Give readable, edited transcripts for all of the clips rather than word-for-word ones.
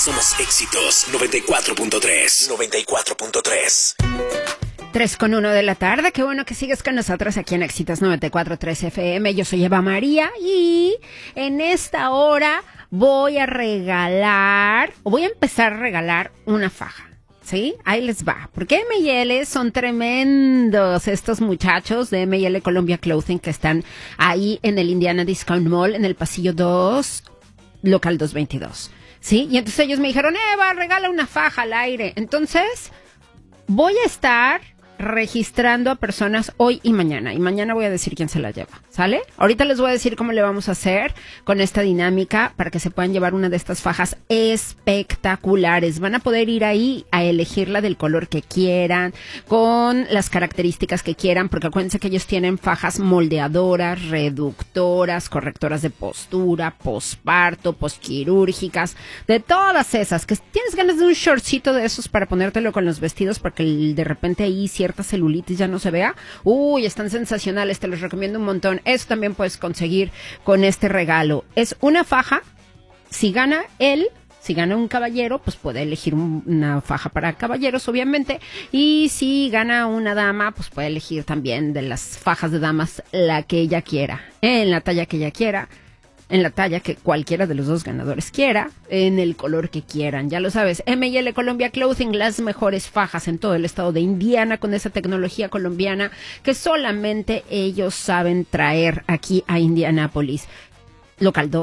Somos Éxitos 94.3. 94.3. 3:01 de la tarde. Qué bueno que sigues con nosotros aquí en Éxitos 94.3 FM. Yo soy Eva María y en esta hora voy a empezar a regalar una faja. ¿Sí? Ahí les va. Porque M&L son tremendos estos muchachos de M&L Colombia Clothing que están ahí en el Indiana Discount Mall, en el pasillo 2, local 222. ¿Sí? Y entonces ellos me dijeron, Eva, regala una faja al aire. Entonces, voy a estar registrando a personas hoy y mañana voy a decir quién se la lleva, ¿sale? Ahorita les voy a decir cómo le vamos a hacer con esta dinámica para que se puedan llevar una de estas fajas espectaculares. Van a poder ir ahí a elegirla del color que quieran, con las características que quieran, porque acuérdense que ellos tienen fajas moldeadoras, reductoras, correctoras de postura, posparto, posquirúrgicas, de todas esas, que tienes ganas de un shortcito de esos para ponértelo con los vestidos, porque de repente ahí cierta celulitis ya no se vea. Uy, están sensacionales, te los recomiendo un montón. Eso también puedes conseguir con este regalo. Es una faja. Si gana un caballero, pues puede elegir una faja para caballeros, obviamente. Y si gana una dama, pues puede elegir también de las fajas de damas la que ella quiera, en la talla que ella quiera, en la talla que cualquiera de los dos ganadores quiera, en el color que quieran. Ya lo sabes, M&L Colombia Clothing, las mejores fajas en todo el estado de Indiana, con esa tecnología colombiana que solamente ellos saben traer aquí a Indianápolis. Local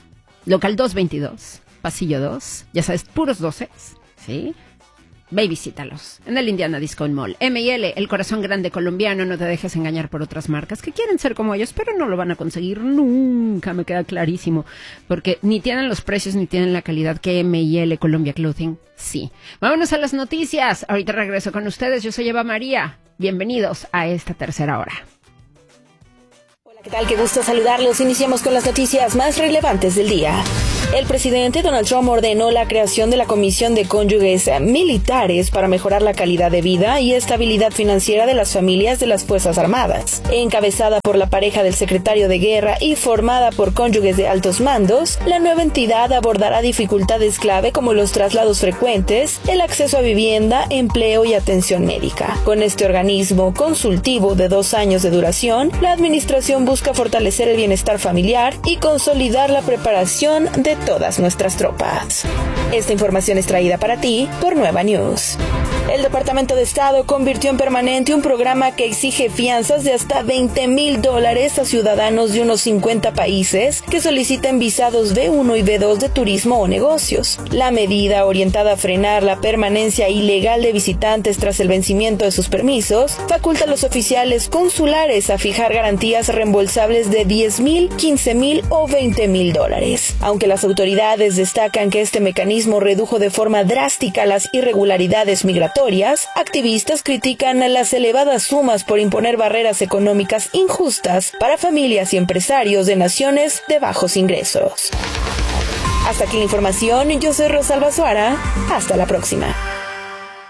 222, pasillo 2, ya sabes, puros 12, ¿sí? Ve y visítalos en el Indiana Discount Mall. M&L, el corazón grande colombiano. No te dejes engañar por otras marcas que quieren ser como ellos, pero no lo van a conseguir nunca, me queda clarísimo, porque ni tienen los precios ni tienen la calidad que M&L Colombia Clothing sí. Vámonos a las noticias. Ahorita regreso con ustedes. Yo soy Eva María. Bienvenidos a esta tercera hora. ¿Qué tal? Qué gusto saludarlos. Iniciamos con las noticias más relevantes del día. El presidente Donald Trump ordenó la creación de la Comisión de Cónyuges Militares para mejorar la calidad de vida y estabilidad financiera de las familias de las Fuerzas Armadas. Encabezada por la pareja del secretario de Guerra y formada por cónyuges de altos mandos, la nueva entidad abordará dificultades clave como los traslados frecuentes, el acceso a vivienda, empleo y atención médica. Con este organismo consultivo de 2 años de duración, la administración busca fortalecer el bienestar familiar y consolidar la preparación de todas nuestras tropas. Esta información es traída para ti por Nueva News. El Departamento de Estado convirtió en permanente un programa que exige fianzas de hasta $20,000 a ciudadanos de unos 50 países que soliciten visados B1 y B2 de turismo o negocios. La medida, orientada a frenar la permanencia ilegal de visitantes tras el vencimiento de sus permisos, faculta a los oficiales consulares a fijar garantías reembolsables de $10,000, $15,000 o $20,000. Aunque las autoridades destacan que este mecanismo redujo de forma drástica las irregularidades migratorias, activistas critican las elevadas sumas por imponer barreras económicas injustas para familias y empresarios de naciones de bajos ingresos. Hasta aquí la información. Yo soy Rosalba Suara. Hasta la próxima.